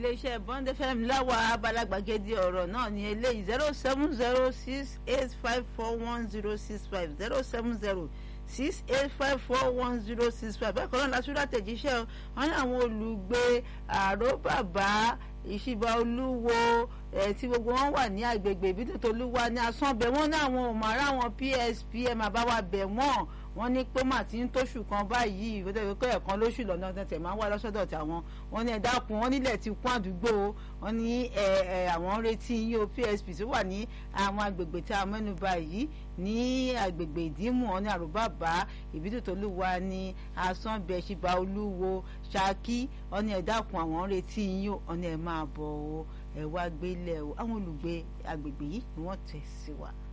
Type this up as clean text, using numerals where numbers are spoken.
iléeṣẹ́ Bond FM láwa abala gbàgede ọ̀rọ̀ náà ní eléyìí 07068541065 07068541065 bẹ́ẹ̀ kan náà lásùúrà tẹ̀jíṣẹ́ wọn ní àwọn olùgbé àròbàbà ìṣìbà olúwo tí gbogbo wọn wà ní agbègbè ìbílẹ̀ tolúwa ní asánbẹ̀ wọn ní àwọn ò máa ráwọn PSP ẹ̀ máa bá wa bẹ̀ wọ́n ní pé mà ti ń tóṣù kan báyìí ìwé pé ẹ̀kan lóṣù lọ́nà tẹ̀tẹ̀ máa ń wá lọ́sọ̀dọ̀ tàwọn wọn ní ẹ dákun wọn nílẹ̀ ti kún àdúgbò wọn ní àwọn retí yín o PSP tó wà ní àwọn agbègbè tí a mẹ́nubà yìí ní agbègbè ìdímù wọn ní àrùbábà ìbílẹ̀ tolúwa ní asánbẹ̀ ìṣìbà olúwo ṣákí wọn ní ẹ dákun àwọn retí yín wọn ní ẹ máa bọ̀ ẹ wá gbélé o àwọn olùgbé agbègbè yìí ni wọ́n tẹ̀ sí wa.